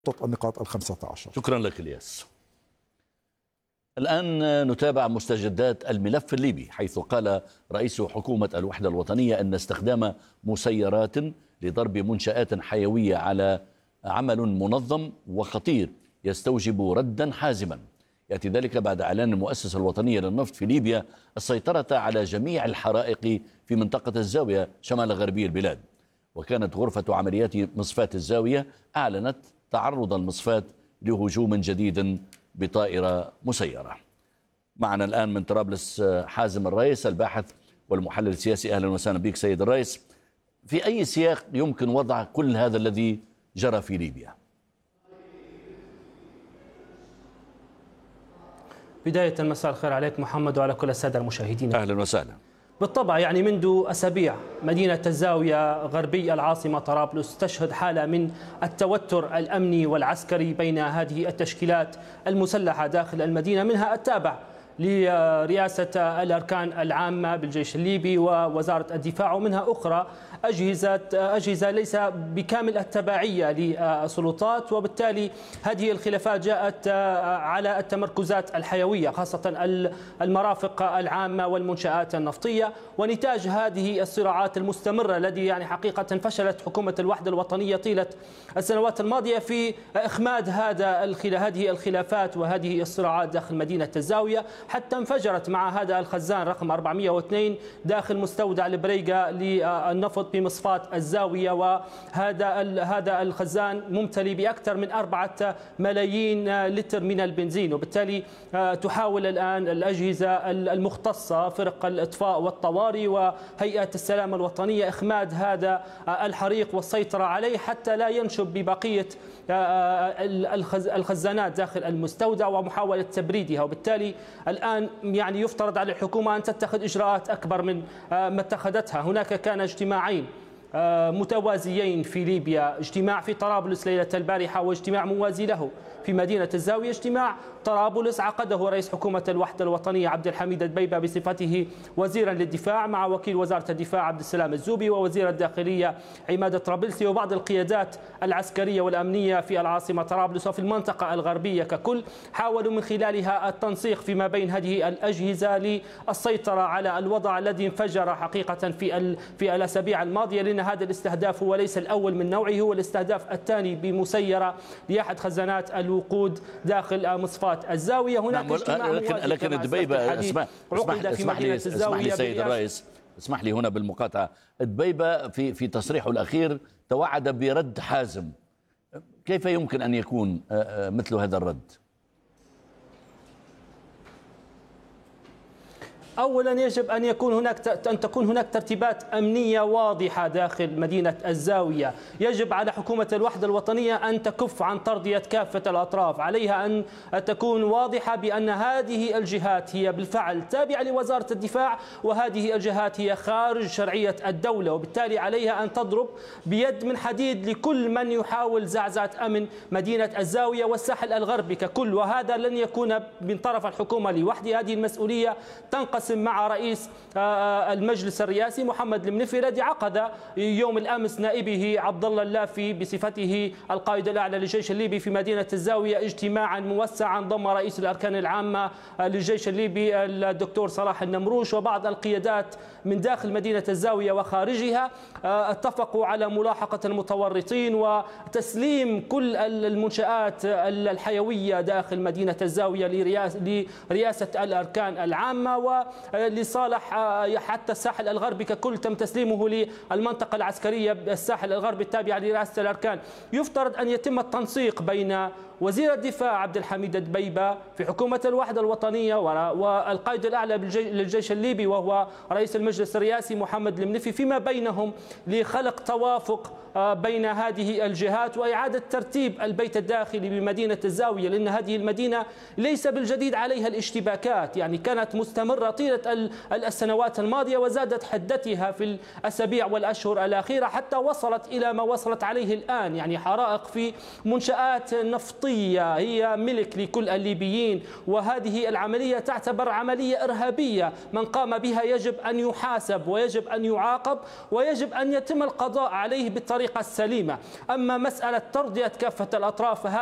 النقاط 15. شكرا لك الياس. الآن نتابع مستجدات الملف الليبي، حيث قال رئيس حكومة الوحدة الوطنية أن استخدام مسيرات لضرب منشآت حيوية على عمل منظم وخطير يستوجب ردا حازما. يأتي ذلك بعد إعلان المؤسسة الوطنية للنفط في ليبيا السيطرة على جميع الحرائق في منطقة الزاوية شمال غربي البلاد. وكانت غرفة عمليات مصفاة الزاوية أعلنت تعرض المصفاة لهجوم جديد بطائرة مسيرة. معنا الآن من طرابلس حازم الرئيس الباحث والمحلل السياسي. أهلا وسهلا بك سيد الرئيس. في أي سياق يمكن وضع كل هذا الذي جرى في ليبيا؟ بداية مساء الخير عليك محمد وعلى كل السادة المشاهدين. أهلا وسهلا. بالطبع يعني منذ أسابيع مدينة الزاوية غربي العاصمة طرابلس تشهد حالة من التوتر الأمني والعسكري بين هذه التشكيلات المسلحة داخل المدينة، منها التابع لرئاسة الأركان العامة بالجيش الليبي ووزارة الدفاع، ومنها أخرى أجهزة ليس بكامل التبعية للسلطات. وبالتالي هذه الخلافات جاءت على التمركزات الحيوية، خاصة المرافق العامة والمنشآت النفطية. ونتاج هذه الصراعات المستمرة الذي يعني حقيقة فشلت حكومة الوحدة الوطنية طيلة السنوات الماضية في إخماد هذه الخلافات وهذه الصراعات داخل مدينة الزاوية، حتى انفجرت مع هذا الخزان رقم 402 داخل مستودع البريقة للنفط بمصفاة الزاوية. وهذا الخزان ممتلئ بأكثر من 4 ملايين لتر من البنزين. وبالتالي تحاول الآن الأجهزة المختصة، فرق الإطفاء والطوارئ وهيئة السلامة الوطنية، إخماد هذا الحريق والسيطرة عليه حتى لا ينشب ببقية الخزانات داخل المستودع ومحاولة تبريدها. وبالتالي الآن يعني يفترض على الحكومة أن تتخذ إجراءات أكبر من ما اتخذتها. هناك كان اجتماعين متوازيين في ليبيا، اجتماع في طرابلس ليلة البارحة واجتماع موازي له في مدينة الزاوية. اجتماع طرابلس عقده رئيس حكومة الوحدة الوطنية عبد الحميد الدبيبة بصفته وزيرا للدفاع، مع وكيل وزارة الدفاع عبد السلام الزوبي ووزير الداخلية عماد الطرابلسي وبعض القيادات العسكرية والأمنية في العاصمة طرابلس وفي المنطقة الغربية ككل. حاولوا من خلالها التنسيق فيما بين هذه الأجهزة للسيطرة على الوضع الذي انفجر حقيقة في الأسابيع الماضية، لأن هذا الاستهداف هو ليس الأول من نوعه، هو الاستهداف الثاني بمسيرة لأحد خزانات الوقود داخل مصفاة الزاوية. هناك اجتماع لكن الدبيبة اسمح لي سيد الرئيس، اسمح لي هنا بالمقاطعة. الدبيبة في تصريحه الأخير توعد برد حازم. كيف يمكن أن يكون مثل هذا الرد؟ أولا يجب أن تكون هناك ترتيبات أمنية واضحة داخل مدينة الزاوية. يجب على حكومة الوحدة الوطنية أن تكف عن ترضية كافة الأطراف. عليها أن تكون واضحة بأن هذه الجهات هي بالفعل تابعة لوزارة الدفاع، وهذه الجهات هي خارج شرعية الدولة. وبالتالي عليها أن تضرب بيد من حديد لكل من يحاول زعزعة أمن مدينة الزاوية والساحل الغربي ككل. وهذا لن يكون من طرف الحكومة لوحدها، هذه المسؤولية تنقسم مع رئيس المجلس الرئاسي محمد المنفي الذي عقد يوم الأمس نائبه عبد الله اللافي بصفته القائد الأعلى للجيش الليبي في مدينة الزاوية اجتماعا موسعا ضم رئيس الأركان العامة للجيش الليبي الدكتور صلاح النمروش وبعض القيادات من داخل مدينة الزاوية وخارجها. اتفقوا على ملاحقة المتورطين وتسليم كل المنشآت الحيوية داخل مدينة الزاوية لرئاسة الأركان العامة ولصالح حتى الساحل الغربي ككل. تم تسليمه للمنطقة العسكرية الساحل الغربي التابعة لرئاسة الأركان. يفترض أن يتم التنسيق بين وزير الدفاع عبد الحميد الدبيبة في حكومة الوحدة الوطنية والقائد الأعلى للجيش الليبي وهو رئيس المجلس الرئاسي محمد المنفي فيما بينهم لخلق توافق بين هذه الجهات وإعادة ترتيب البيت الداخلي بمدينة الزاوية، لأن هذه المدينة ليس بالجديد عليها الاشتباكات، يعني كانت مستمرة طيلة السنوات الماضية، وزادت حدتها في الأسابيع والأشهر الأخيرة حتى وصلت إلى ما وصلت عليه الآن، يعني حرائق في منشآت نفطية هي ملك لكل الليبيين. وهذه العملية تعتبر عملية إرهابية، من قام بها يجب أن يحاسب ويجب أن يعاقب ويجب أن يتم القضاء عليه بالطريقة السليمة. أما مسألة ترضية كافة الأطراف